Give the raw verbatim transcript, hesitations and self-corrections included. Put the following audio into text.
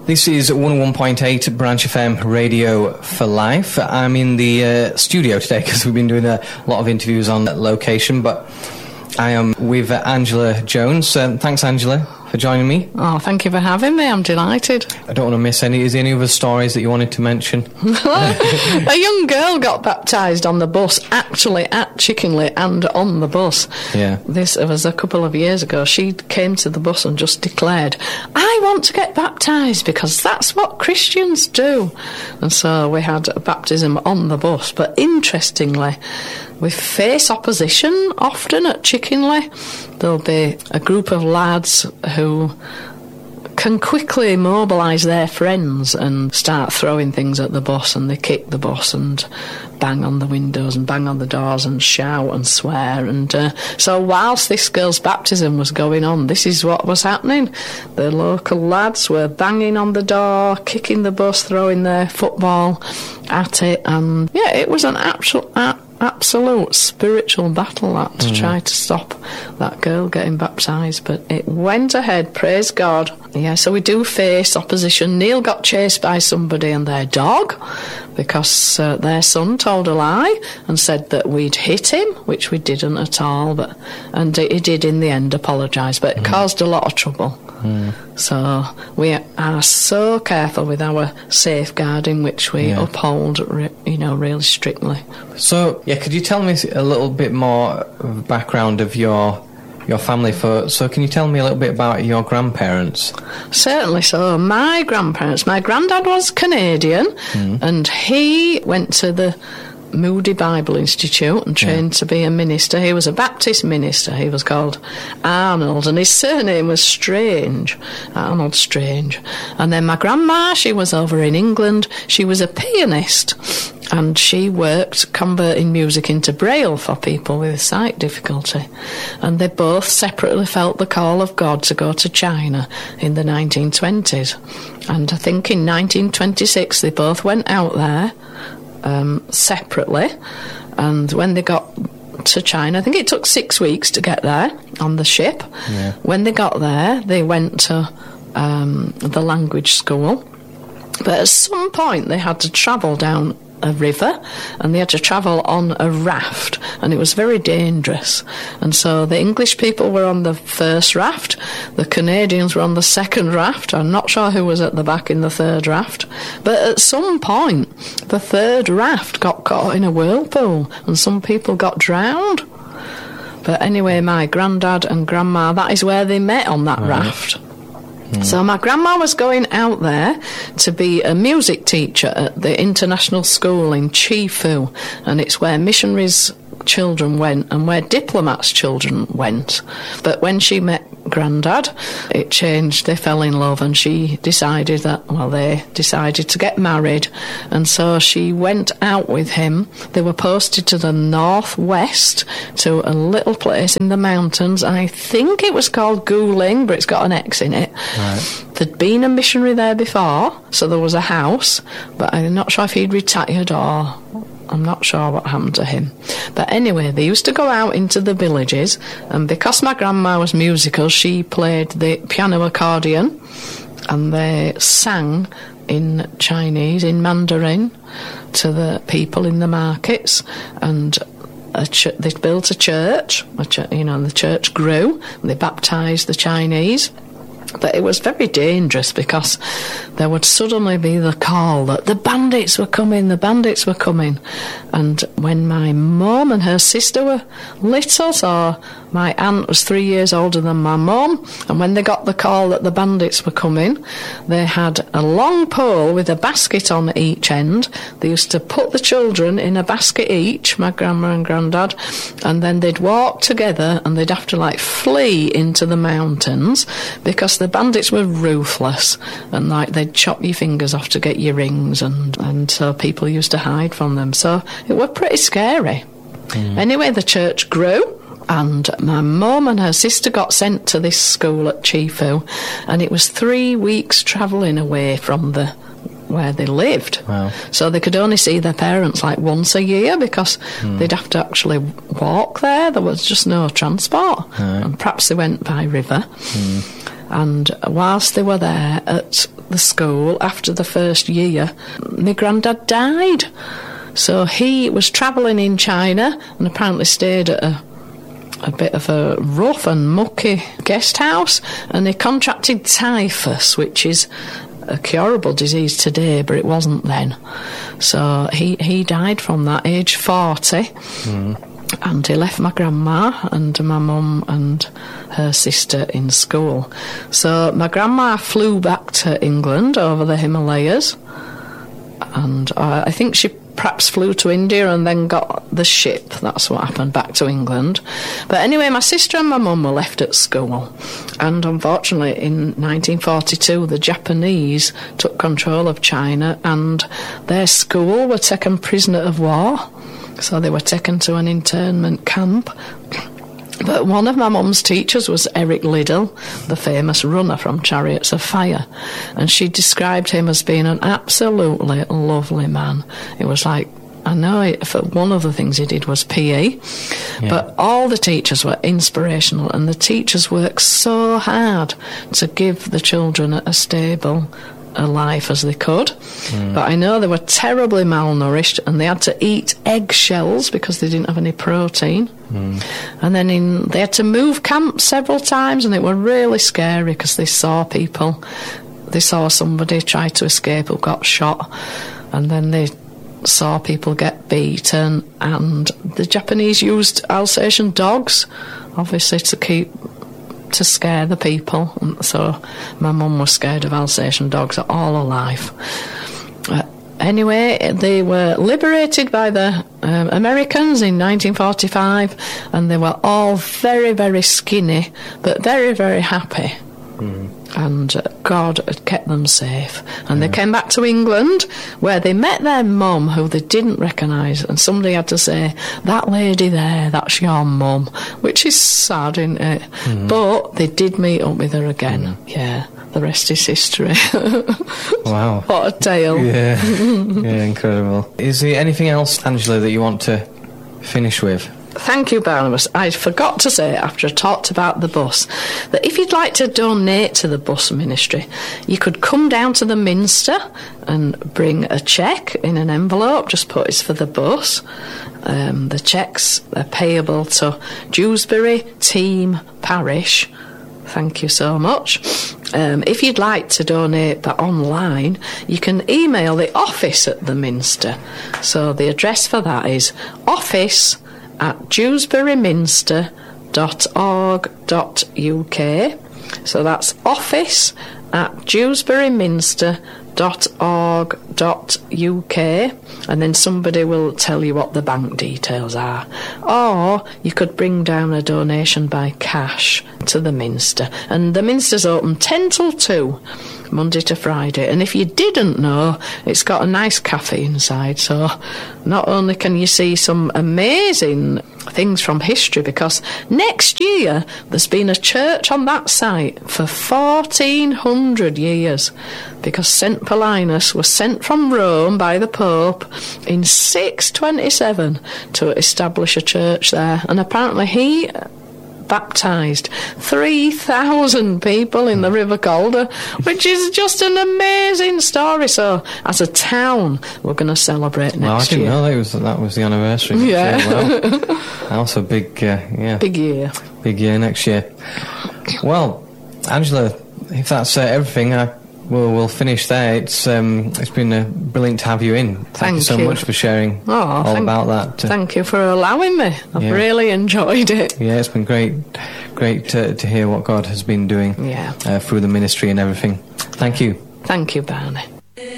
This is one oh one point eight Branch F M Radio for Life. I'm in the uh, studio today because we've been doing a lot of interviews on location, but I am with uh, Angela Jones. Um, thanks, Angela, for joining me. Oh, thank you for having me. I'm delighted. I don't want to miss any. Is there any other stories that you wanted to mention? A young girl got baptised on the bus, actually at Chickenley and on the bus. Yeah. This was a couple of years ago. She came to the bus and just declared, I want to get baptised because that's what Christians do. And so we had a baptism on the bus. But interestingly, we face opposition often at Chickenley. There'll be a group of lads who can quickly mobilise their friends and start throwing things at the bus, and they kick the bus and bang on the windows and bang on the doors and shout and swear. And uh, so whilst this girl's baptism was going on, this is what was happening. The local lads were banging on the door, kicking the bus, throwing their football at it, and yeah, it was an absolute absolute spiritual battle that to mm. try to stop that girl getting baptised, but it went ahead, praise God. Yeah, so we do face opposition. Neil got chased by somebody and their dog because uh, their son told a lie and said that we'd hit him, which we didn't at all, but and he did in the end apologise, but it mm. caused a lot of trouble. Mm. So we are so careful with our safeguarding, which we yeah. uphold, re- you know, really strictly. So, yeah, could you tell me a little bit more of background of your your family? For so, can you tell me a little bit about your grandparents? Certainly. So, my grandparents, my granddad was Canadian, mm. and he went to the Moody Bible Institute and trained yeah. to be a minister. He was a Baptist minister. He was called Arnold, and his surname was Strange, Arnold Strange. And then my grandma, she was over in England. She was a pianist, and she worked converting music into Braille for people with sight difficulty. And they both separately felt the call of God to go to China in the nineteen twenties. And I think in nineteen twenty-six they both went out there Um, separately, and when they got to China, I think it took six weeks to get there on the ship. Yeah. When they got there, they went to um, the language school, but at some point they had to travel down a river, and they had to travel on a raft, and it was very dangerous. And so the English people were on the first raft, the Canadians were on the second raft. I'm not sure who was at the back in the third raft, but at some point the third raft got caught in a whirlpool and some people got drowned. But anyway, my granddad and grandma, that is where they met, on that right. raft. Mm. So my grandma was going out there to be a music teacher at the international school in Chifu, and it's where missionaries' children went and where diplomats' children went. But when she met Grandad, it changed. They fell in love, and she decided that, well, they decided to get married, and so she went out with him. They were posted to the northwest, to a little place in the mountains. I think it was called Guling, but it's got an X in it. Right. There'd been a missionary there before, so there was a house, but I'm not sure if he'd retired or I'm not sure what happened to him. But anyway, they used to go out into the villages, and because my grandma was musical, she played the piano accordion, and they sang in Chinese, in Mandarin, to the people in the markets, and a ch- they built a church, a ch- you know, and the church grew, and they baptised the Chinese. But it was very dangerous because there would suddenly be the call that the bandits were coming, the bandits were coming. And when my mum and her sister were little, so my aunt was three years older than my mum, and when they got the call that the bandits were coming, they had a long pole with a basket on each end. They used to put the children in a basket each, my grandma and granddad, and then they'd walk together, and they'd have to like flee into the mountains because the bandits were ruthless, and like they'd chop your fingers off to get your rings, and, and so people used to hide from them. So it was pretty scary. Mm. Anyway, the church grew, and my mum and her sister got sent to this school at Chifu, and it was three weeks travelling away from the where they lived. Wow. So they could only see their parents like once a year because mm. they'd have to actually walk there. There was just no transport. Right. And perhaps they went by river. Mm. And whilst they were there, at the school after the first year, my granddad died. So he was travelling in China and apparently stayed at a, a bit of a rough and mucky guest house, and he contracted typhus, which is a curable disease today, but it wasn't then. So he, he died from that, age forty. Mm. And he left my grandma and my mum and her sister in school. So my grandma flew back to England over the Himalayas, and uh, I think she perhaps flew to India and then got the ship. That's what happened, back to England. But anyway, my sister and my mum were left at school, and unfortunately in nineteen forty-two the Japanese took control of China and their school were taken prisoner of war. So they were taken to an internment camp. But one of my mum's teachers was Eric Liddell, the famous runner from Chariots of Fire. And she described him as being an absolutely lovely man. It was like, I know it, for one of the things he did was P E, yeah. But all the teachers were inspirational, and the teachers worked so hard to give the children a stable a life as they could. Mm. But I know they were terribly malnourished, and they had to eat eggshells because they didn't have any protein. Mm. And then in, they had to move camps several times, and it were really scary because they saw people, they saw somebody try to escape who got shot, and then they saw people get beaten, and the Japanese used Alsatian dogs, obviously to keep to scare the people. So my mum was scared of Alsatian dogs all her life. Uh, anyway, they were liberated by the um, Americans in nineteen forty-five, and they were all very, very skinny, but very, very happy. Mm. And uh, God had kept them safe. And yeah. They came back to England, where they met their mum, who they didn't recognise, and somebody had to say, "That lady there, that's your mum," which is sad, isn't it? Mm. But they did meet up with her again. Mm. Yeah, the rest is history. Wow. What a tale. Yeah, yeah, incredible. Is there anything else, Angela, that you want to finish with? Thank you, Barnabas. I forgot to say, after I talked about the bus, that if you'd like to donate to the bus ministry, you could come down to the Minster and bring a cheque in an envelope. Just put it's for the bus. Um, the cheques are payable to Dewsbury Team Parish. Thank you so much. Um, if you'd like to donate but online, you can email the office at the Minster. So the address for that is office at dewsburyminster dot org dot U K. So that's office at dewsburyminster dot org dot U K, and then somebody will tell you what the bank details are. Or you could bring down a donation by cash to the Minster, and the Minster's open ten till two, Monday to Friday. And if you didn't know, it's got a nice cafe inside, so not only can you see some amazing things from history, because next year there's been a church on that site for fourteen hundred years, because Saint Paulinus was sent from Rome by the Pope in six twenty-seven to establish a church there, and apparently he baptised three thousand people in the River Calder, which is just an amazing story. So as a town, we're going to celebrate next year. Well, I didn't year. know that was, that was the anniversary. Yeah. Well, also big, uh, yeah. Big year. Big year next year. Well, Angela, if that's uh, everything, I We'll, we'll finish there. It's um, it's been uh, brilliant to have you in. Thank, thank you so you. much for sharing oh, all thank, about that. Thank you for allowing me. I've yeah. really enjoyed it. Yeah, it's been great, great to, to hear what God has been doing yeah. uh, through the ministry and everything. Thank you. Thank you, Barney.